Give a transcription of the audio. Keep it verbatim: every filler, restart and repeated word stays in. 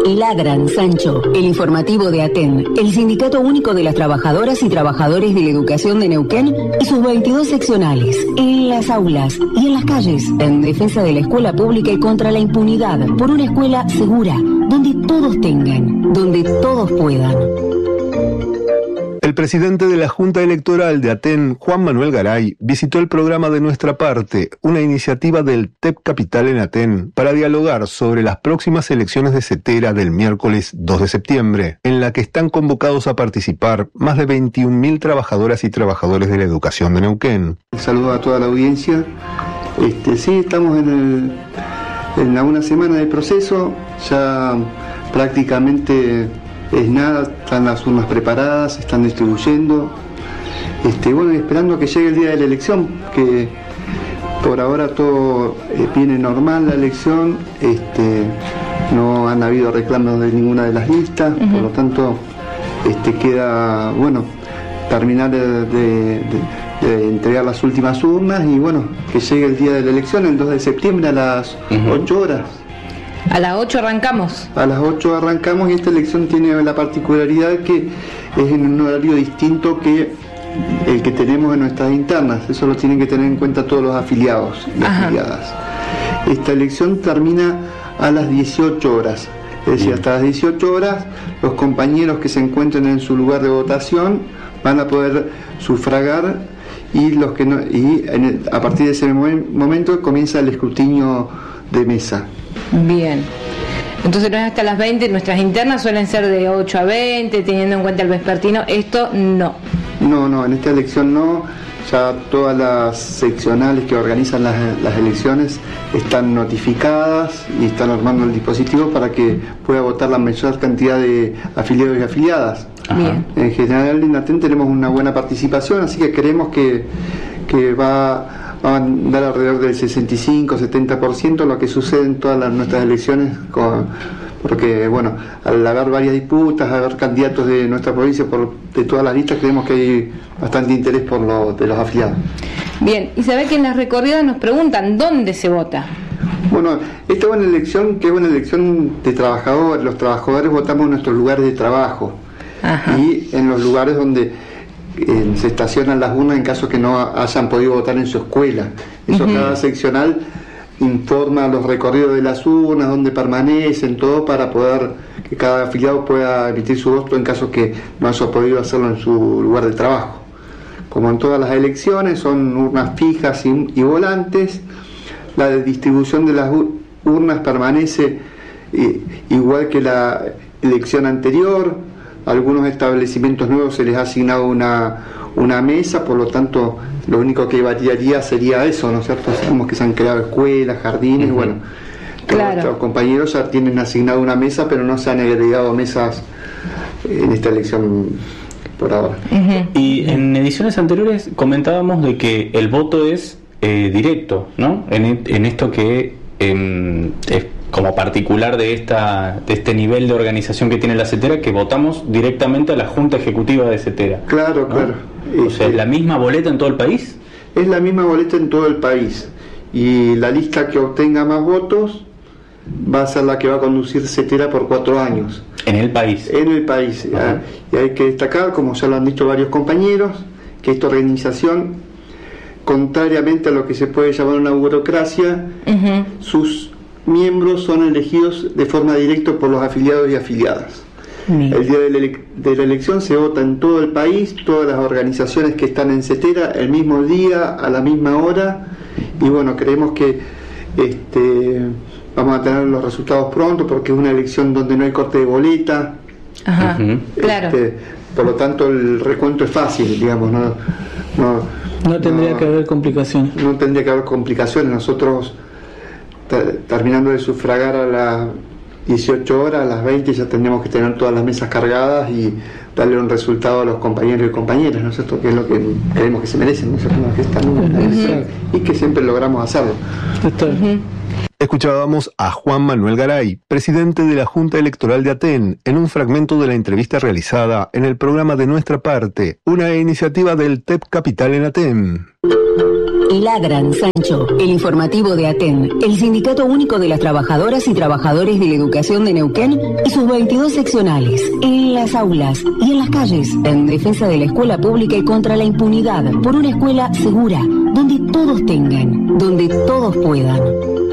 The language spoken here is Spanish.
Ladran, Sancho, el informativo de ATEN, el Sindicato Único de las Trabajadoras y Trabajadores de la Educación de Neuquén y sus veintidós seccionales, en las aulas y en las calles, en defensa de la escuela pública y contra la impunidad, por una escuela segura, donde todos tengan, donde todos puedan. El presidente de la Junta Electoral de ATEN, Juan Manuel Garay, visitó el programa De Nuestra Parte, una iniciativa del T E P Capital en ATEN, para dialogar sobre las próximas elecciones de CETERA del miércoles dos de septiembre, en la que están convocados a participar más de veintiún mil trabajadoras y trabajadores de la educación de Neuquén. Saludo a toda la audiencia. Este, sí, estamos en, el, en la una semana de proceso, ya prácticamente... es nada, están las urnas preparadas, se están distribuyendo. Este, bueno, esperando a que llegue el día de la elección, que por ahora todo eh, viene normal la elección, este, no han habido reclamos de ninguna de las listas, uh-huh. Por lo tanto este, queda, bueno, terminar de, de, de, de entregar las últimas urnas y bueno, que llegue el día de la elección, el dos de septiembre a las uh-huh. ocho horas. A las ocho arrancamos. A las ocho arrancamos y esta elección tiene la particularidad que es en un horario distinto que el que tenemos en nuestras internas. Eso lo tienen que tener en cuenta todos los afiliados y Ajá. afiliadas. Esta elección termina a las dieciocho horas. Es decir, hasta las dieciocho horas los compañeros que se encuentren en su lugar de votación van a poder sufragar y los que no, y en el, a partir de ese momento comienza el escrutinio de mesa. Bien, entonces no es hasta las veinte, nuestras internas suelen ser de ocho a veinte, teniendo en cuenta el vespertino, esto no. No, no, en esta elección no, ya todas las seccionales que organizan las, las elecciones están notificadas y están armando el dispositivo para que pueda votar la mayor cantidad de afiliados y afiliadas. Bien. En general en ATEN tenemos una buena participación, así que creemos que, que va... va a dar alrededor del sesenta y cinco, setenta por ciento lo que sucede en todas las, nuestras elecciones, con, porque bueno, al haber varias disputas, haber candidatos de nuestra provincia por, de todas las listas, creemos que hay bastante interés por lo, de los afiliados. Bien, y sabe que en las recorridas nos preguntan ¿dónde se vota? Bueno, esta es una elección que es una elección de trabajadores, los trabajadores votamos en nuestros lugares de trabajo. Ajá. Y en los lugares donde Eh, se estacionan las urnas en caso que no hayan podido votar en su escuela. Eso uh-huh. Cada seccional informa los recorridos de las urnas, dónde permanecen, todo para poder que cada afiliado pueda emitir su voto en caso que no haya podido hacerlo en su lugar de trabajo. Como en todas las elecciones, son urnas fijas y, y volantes. La distribución de las urnas permanece eh, igual que la elección anterior. A algunos establecimientos nuevos se les ha asignado una, una mesa, por lo tanto lo único que variaría sería eso, ¿no es cierto? Sabemos que se han creado escuelas, jardines, uh-huh. bueno, claro. Nuestros compañeros ya tienen asignado una mesa, pero no se han agregado mesas en esta elección por ahora. Uh-huh. Y en ediciones anteriores comentábamos de que el voto es eh, directo, ¿no? En, en esto que eh, es como particular de esta de este nivel de organización que tiene la CETERA, que votamos directamente a la Junta Ejecutiva de CETERA. Claro, ¿no? claro. O sea, ¿es la misma boleta en todo el país? Es la misma boleta en todo el país. Y la lista que obtenga más votos va a ser la que va a conducir CETERA por cuatro años. ¿En el país? En el país. Uh-huh. Y hay que destacar, como ya lo han dicho varios compañeros, que esta organización, contrariamente a lo que se puede llamar una burocracia, uh-huh. sus miembros son elegidos de forma directa por los afiliados y afiliadas. Mm. El día de la, ele- de la elección se vota en todo el país, todas las organizaciones que están en CETERA, el mismo día, a la misma hora, y bueno, creemos que este, vamos a tener los resultados pronto, porque es una elección donde no hay corte de boleta. Ajá, uh-huh. Claro. Este, por lo tanto el recuento es fácil, digamos, no, no, no tendría no, que haber complicaciones. No tendría que haber complicaciones. Nosotros terminando de sufragar a las dieciocho horas, a las veinte ya tendríamos que tener todas las mesas cargadas y darle un resultado a los compañeros y compañeras, ¿no es cierto? Que es lo que creemos que se merecen, ¿no es cierto? Que están uh-huh. y que siempre logramos hacerlo. Uh-huh. Escuchábamos a Juan Manuel Garay, presidente de la Junta Electoral de ATEN, en un fragmento de la entrevista realizada en el programa De Nuestra Parte, una iniciativa del T E P Capital en ATEN. Ladran, Sancho, el informativo de ATEN, el Sindicato Único de las Trabajadoras y Trabajadores de la Educación de Neuquén y sus veintidós seccionales, en las aulas y en las calles, en defensa de la escuela pública y contra la impunidad, por una escuela segura, donde todos tengan, donde todos puedan.